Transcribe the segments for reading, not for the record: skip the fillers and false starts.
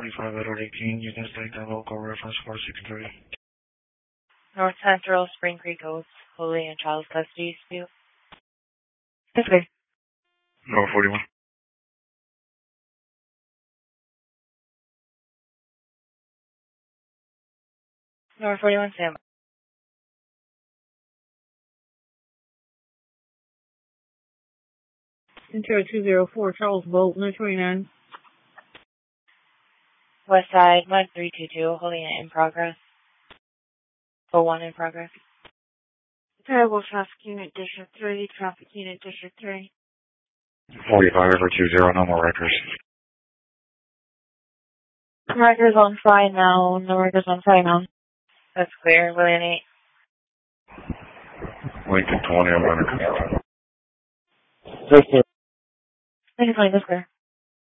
45 out of 18, you can take the local reference 463. North Central, Spring Creek Oaks, Holy and Child's Custody dispute. That's good. North 41. North 41, Sam. Central 204, Charles Bolt, no 29. West Side, Mud 322, holding it in progress. 01 in progress. Terrible Traffic Unit, District 3, Traffic Unit, District 3. 45 over 20, no more records. Records on fire now, no records on fire now. That's clear. William 8. Lincoln 20, I'm under control. Lincoln 20, that's clear.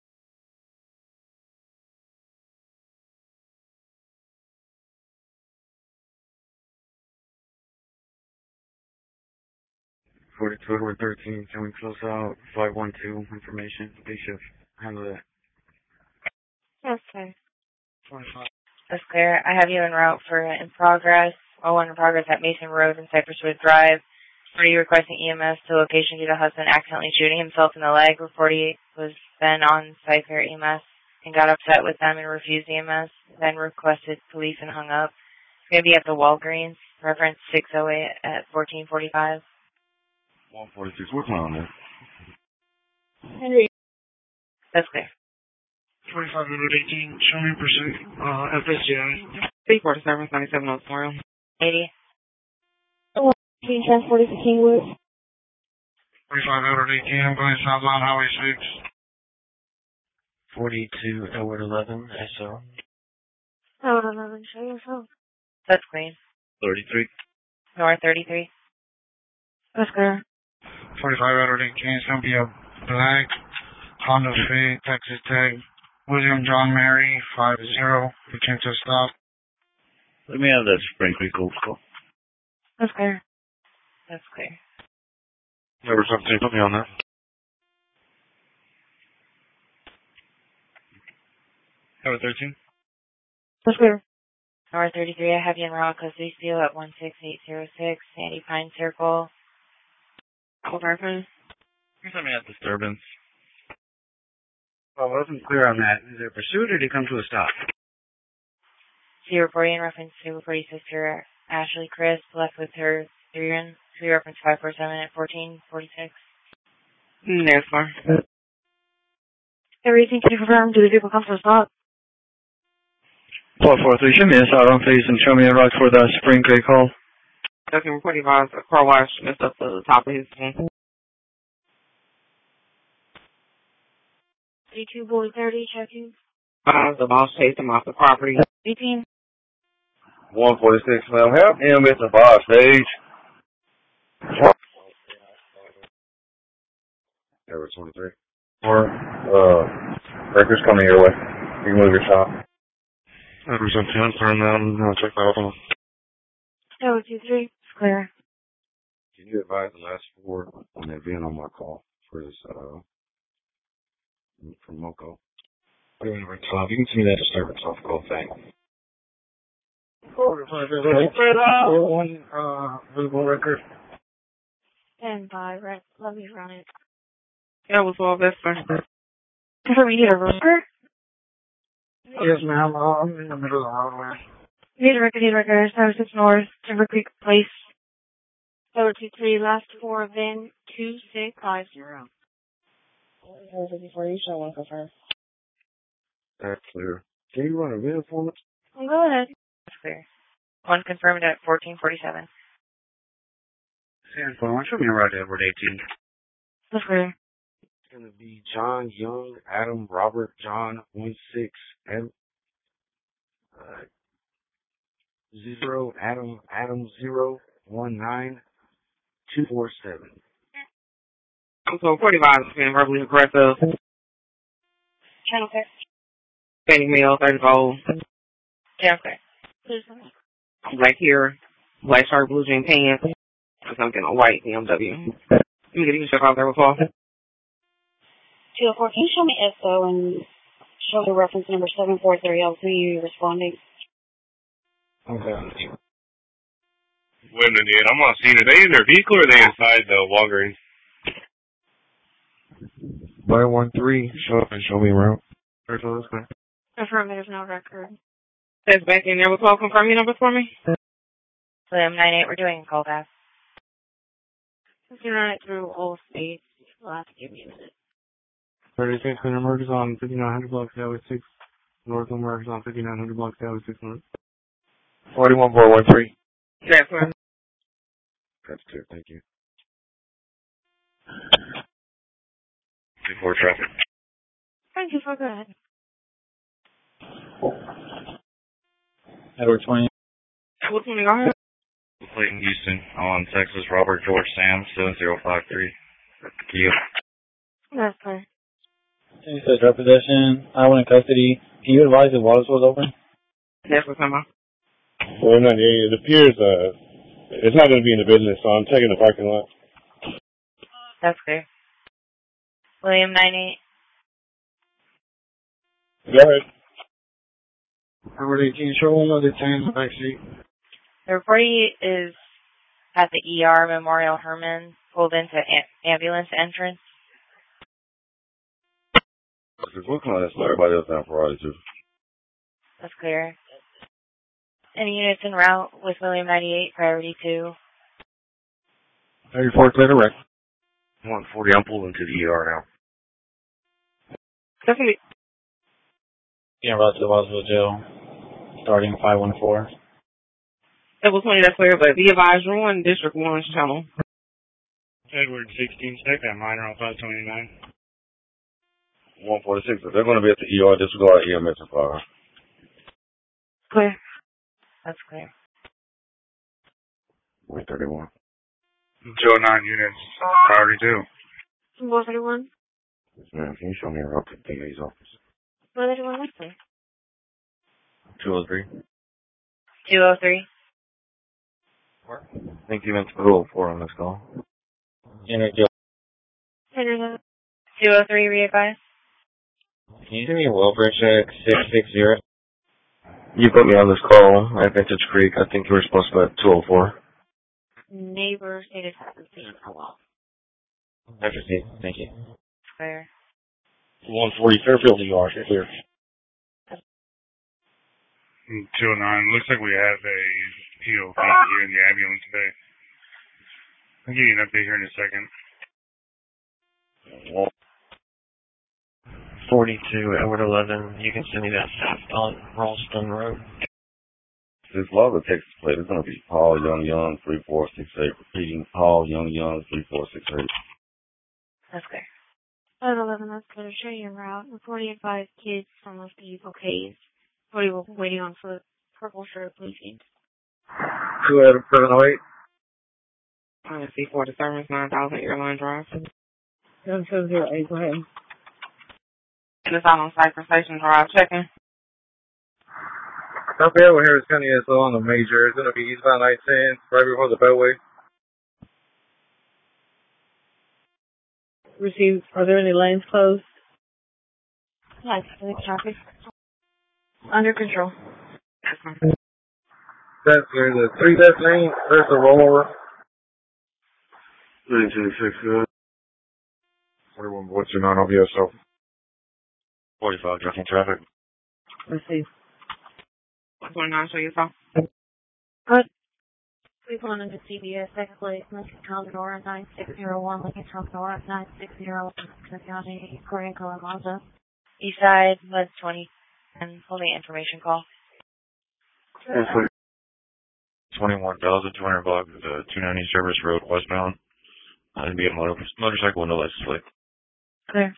Forty-two over 13, can we close out 512 information? They should handle that. That's fair. 25. That's clear. I have you en route for in progress. 01 in progress at Mason Road and Cypresswood Drive. 40 requesting EMS to location due to husband accidentally shooting himself in the leg. 40 was then on site for EMS and got upset with them and refused EMS. Then requested police and hung up. It's going to be at the Walgreens. Reference 608 at 1445. 146, what's on there? Henry. That's clear. 45 over 18, show me pursuit, FSGI. 347, 97 Memorial. 80. 18, transported to Kingwood. 45 over 18, I'm going southbound Highway 6. 42 Edward 11, SO. Oh, 11, show yourself. That's clean. 33. North 33. That's clear. 45 out of 18, it's going to be a black Honda Fit, Texas Tech, William John Mary, 50. We came to a stop. Let me have that Spring Creek Oaks call. That's clear. That's clear. Number 17, put me on that. Number 13. That's clear. North 33, I have you in raw custody steel at 16806, Sandy Pine Circle. Over. Here's something at disturbance. Well, I wasn't clear on that. Is there pursuit or did he come to a stop? C reporting in reference to reporting sister Ashley Chris left with her three reference 547 at 1446. There's far. Everything can you confirm? Do the people come to a stop? 443, show me a siren, please, and show me a right for the Spring Creek call. Document 45, a car wash messed up the top of his head. 32 boy 30, checking. The boss chased him off the property. 18. 146, ma'am. Help him, Mr. Boss, stage. Number 23. Records coming your way. You can move your shop. Number 17, turn down. I'll check that out. No, 2-3. Clear. Can you advise the last four when they're being on my call for this, from Moco? You can send me that disturbance off call thing. One, visible record. Stand by, right. Let me run it. Yeah, was all this for. Confirm you need a record? Yes, ma'am. I'm in the middle of the road, man. Need a record. 76 North, Timber Creek Place. 023, last four, VIN 2650. Before you show one confirm. That's clear. Can you run a VIN for me? Go ahead. That's clear. One confirmed at 1447. San Juan, show me a right Edward 18. That's clear. It's going to be John Young, Adam, Robert, John, 16, M, 0, Adam, 0, 19, 247. So 45 is being verbally aggressive. Channel 6. Standing male, 30 gold. Yeah, okay. Black hair, black shirt, blue jean pants. Or something, a white BMW. Let me get you stuff out there before. 204, can you show me SO and Shoulder reference number 743L2, you responding. Okay. Wait a minute, I'm on scene. Are they in their vehicle or are they inside the Walgreens? 513, show me route. Affirmative, no record. Says back in there. Call, confirm your number for me. William 98, we're doing a call back. You can run it through all states. You'll have to give me a minute. 36 Center Mergers on 5900 block Highway 6. North of Mergers on 5900 block Highway 6 North. 41413. That's one. That's clear, thank you. Before traffic. Thank you, go ahead. Edward 20. Which one you got? Clayton Houston on Texas Robert George Sam 7053. Kia. That's clear. He says drug possession. I went in custody. Can you advise if Wallace was open? That's what I'm on. Well, no, it appears it's not going to be in the business, so I'm taking the parking lot. That's clear. William 98. Go ahead. Howard 18, show one of the 10 in the back seat. The reportee is at the ER Memorial Herman, pulled into ambulance entrance. What kind of everybody else down for Friday, too? That's clear. Any units en route with William 98, priority 2. 34, clear to wreck. 140, I'm pulling to the ER now. Definitely. Yeah, route to the Wallaceville jail. Starting 514. That was 20, that's clear, but be advised, you're on District 1 channel. Edward 16, check that minor on 529. 146, if they're going to be at the ER, disregard EMS and fire. Clear. That's clear. Wait, 31. 209 units, priority 2. 431. Man, can you show me a route to DA's office? 431, what's clear? 203. 203. I think you meant 204 on this call. Enter jail. Enter 203, re-advise. Can you give me a welfare check 660? You put me on this call at Vintage Creek. I think you were supposed to be at 204. neighbor stated hasn't seen a while. I've received. Thank you. Clear. 140 Fairfield ER, clear. 209. Looks like we have a PO here in the ambulance today. I'll give you an update here in a second. 42, Edward 11. You can send me that on Ralston Road. This log of Texas plate is going to be Paul Young 3468. Repeating, Paul Young 3468. That's clear. 11, that's clear. Show your route. 40 advised kids from most vehicle Ks. 40 will be waiting on foot. Purple shirt, please. 28708. C4 disturbance 9000 Airline Drive. 7708, go ahead. And it's out on Cypress Station Drive. Checking. Copy Edward Harris County SO on the major. It's going to be eastbound 910, right before the Beltway. Received. Are there any lanes closed? Lights, traffic. Under control. That's clear. The 3 left lane, there's a rollover. 326, good. 41, what's your non-OBSO? 45, tracking traffic. Received. 29, show your phone. Good. We pull into CBS, second place, Lincoln Commodore 9601, Lincoln Commodore 9601, County, Korean Color Mazda. East side, West 20, and holding information call. 21,200 block, 290 Service Road, westbound. It'd be a motorcycle with no license plate. Clear.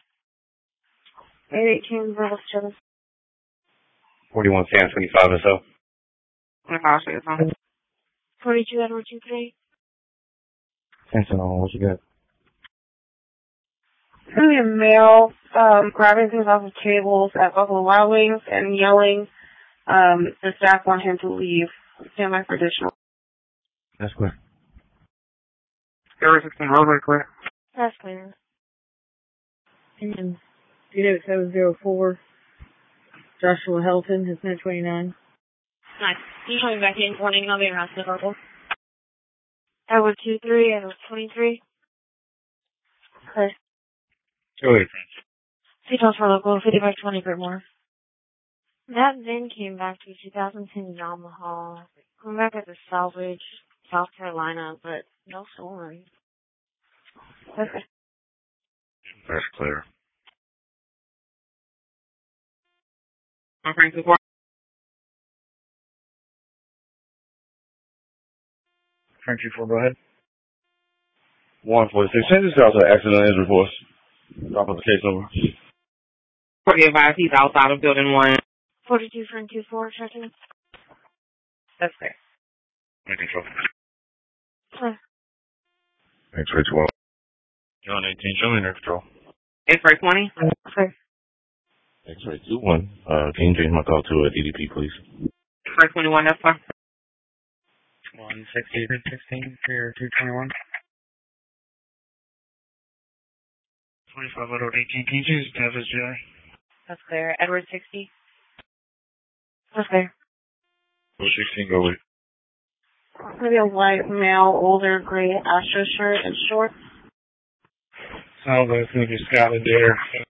818, verbal service. 41 San 25 SO. 25, show your phone. 42, Edward 23. Sentinel, what you got? Really a male grabbing things off of tables at Buffalo Wild Wings and yelling. The staff want him to leave. Stand by for additional. That's clear. Area 16, roadway clear. That's clear. And unit 704. Joshua Helton, Hispanic 29. Nice. Can you call me back in 20 and I'll be around the purple? Edward 23, Edward 23. Okay. Go ahead. Seatbelts for local, 5520 Britmore. That VIN came back to 2010 Yamaha. Coming back as a salvage, South Carolina, but no stolen. Okay. That's clear. Frank support. Frank 24, go ahead. 146. Send this out to accident injury force. Drop us the case number. 40 advised he's outside of building 1. 42 Frank 24, checking. That's fair. Making sure. X-ray 12. John 18, show me near control. X-ray 20. Okay. X-ray 21. Can you change my call to a DDP, please? X-ray 21, that's fine. 160, 16, clear 221. 45 out of 18, can you choose Davis J? That's clear. Edward 60. That's clear. 16, go with. Maybe a white male, older, gray Astro shirt and shorts. Sounds like it's going to be Scott Adair.